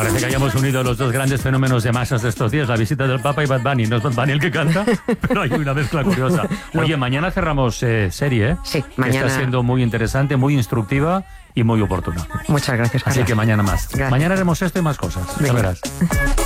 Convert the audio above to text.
Parece que hayamos unido los dos grandes fenómenos de masas de estos días, la visita del Papa y Bad Bunny. No es Bad Bunny el que canta, pero hay una mezcla curiosa. Oye, mañana cerramos serie, ¿eh? Sí, Que mañana. está siendo muy interesante, muy instructiva y muy oportuna. Muchas gracias, Carlos. Así que mañana más. Gracias. Mañana haremos esto y más cosas. Ya Venga. verás.